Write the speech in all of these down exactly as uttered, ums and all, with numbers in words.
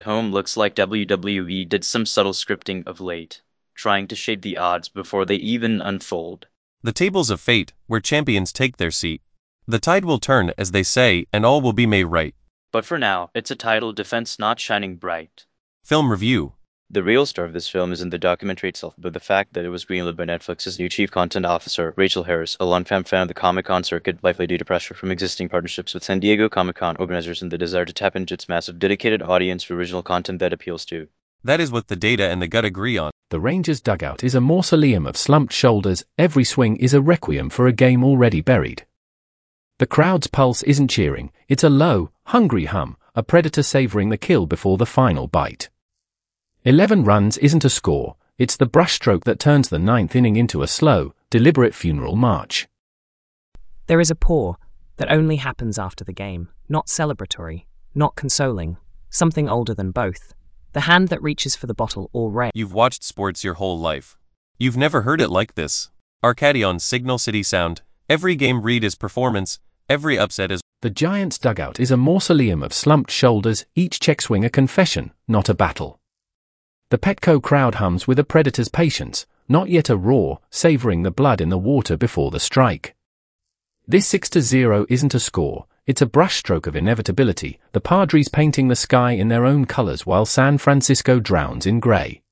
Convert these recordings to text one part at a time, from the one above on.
Home looks like W W E did some subtle scripting of late, trying to shape the odds before they even unfold. The tables of fate, where champions take their seat. The tide will turn, as they say, and all will be made right. But for now, it's a title defense not shining bright. Film review. The real star of this film isn't the documentary itself, but the fact that it was greenlit by Netflix's new chief content officer, Rachel Harris, a longtime fan of the Comic-Con circuit, likely due to pressure from existing partnerships with San Diego Comic-Con organizers and the desire to tap into its massive dedicated audience for original content that appeals to. That is what the data and the gut agree on. The Rangers' dugout is a mausoleum of slumped shoulders, every swing is a requiem for a game already buried. The crowd's pulse isn't cheering, it's a low, hungry hum, a predator savoring the kill before the final bite. Eleven runs isn't a score, it's the brushstroke that turns the ninth inning into a slow, deliberate funeral march. There is a pour that only happens after the game, not celebratory, not consoling, something older than both. The hand that reaches for the bottle or ray. You've watched sports your whole life. You've never heard it like this. Arcadi on Signal City Sound. Every game read is performance, every upset is. The Giants' dugout is a mausoleum of slumped shoulders, each check swing a confession, not a battle. The Petco crowd hums with a predator's patience, not yet a roar, savoring the blood in the water before the strike. This six to zero isn't a score, it's a brushstroke of inevitability, the Padres painting the sky in their own colors while San Francisco drowns in gray.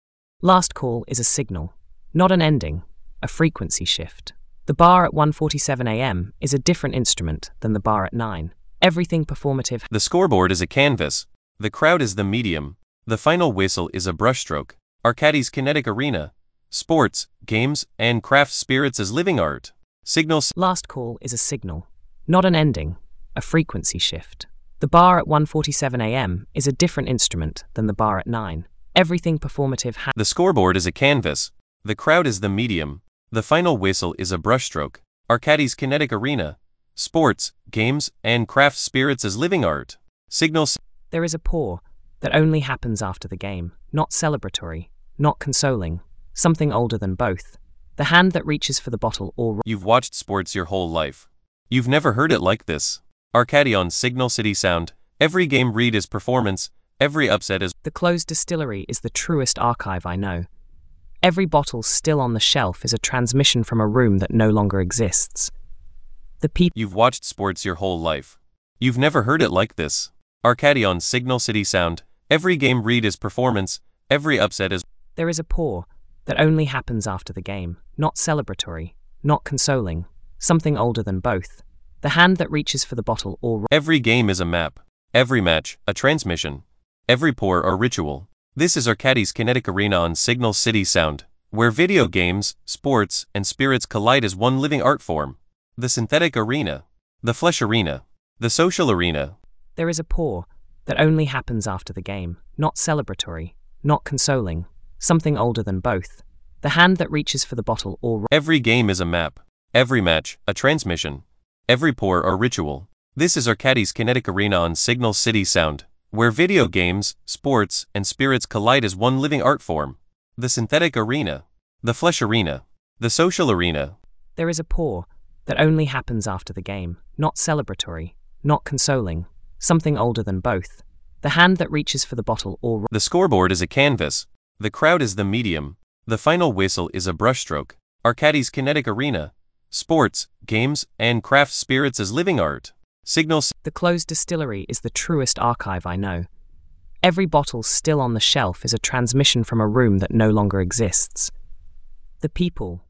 Last call is a signal, not an ending, a frequency shift. The bar at one forty-seven a m is a different instrument than the bar at nine. Everything performative. The scoreboard is a canvas. The crowd is the medium. The final whistle is a brushstroke. Arcadi's kinetic arena. Sports, games, and craft spirits as living art. Signals. Last call is a signal, not an ending, a frequency shift. The bar at one forty-seven a m is a different instrument than the bar at nine. Everything performative. Ha- the scoreboard is a canvas. The crowd is the medium. The final whistle is a brushstroke. Arcadi's kinetic arena. Sports, games, and craft spirits as living art. Signals. There is a pour that only happens after the game, not celebratory, not consoling, something older than both. The hand that reaches for the bottle or. You've watched sports your whole life. You've never heard it like this. Arcadi on Signal City Sound. Every game read is performance, every upset is. The closed distillery is the truest archive I know. Every bottle still on the shelf is a transmission from a room that no longer exists. The people. You've watched sports your whole life. You've never heard it like this. Arcadi on Signal City Sound. Every game read is performance, every upset is. There is a pour that only happens after the game, not celebratory, not consoling, something older than both. The hand that reaches for the bottle or. Every game is a map. Every match, a transmission. Every pour, a ritual. This is Arcadi's kinetic arena on Signal City Sound, where video games, sports, and spirits collide as one living art form. The synthetic arena. The flesh arena. The social arena. There is a pour that only happens after the game, not celebratory, not consoling, something older than both. The hand that reaches for the bottle or. Every game is a map. Every match, a transmission. Every pour, a ritual. This is Arcadi's kinetic arena on Signal City Sound, where video games, sports, and spirits collide as one living art form. The synthetic arena. The flesh arena. The social arena. There is a pour that only happens after the game, not celebratory, not consoling, something older than both. The hand that reaches for the bottle or. The scoreboard is a canvas. The crowd is the medium. The final whistle is a brushstroke. Arcadi's kinetic arena. Sports, games, and craft spirits as living art. Signals. The closed distillery is the truest archive I know. Every bottle still on the shelf is a transmission from a room that no longer exists. The people.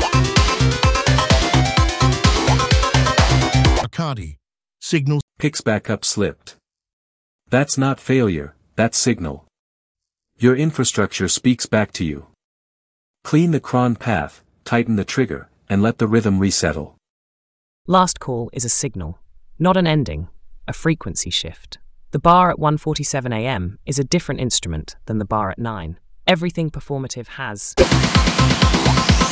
Arcadi. Signal. Picks back up slipped. That's not failure, that's signal. Your infrastructure speaks back to you. Clean the cron path, tighten the trigger, and let the rhythm resettle. Last call is a signal, not an ending, a frequency shift. The bar at one forty-seven a m is a different instrument than the bar at nine. Everything performative has.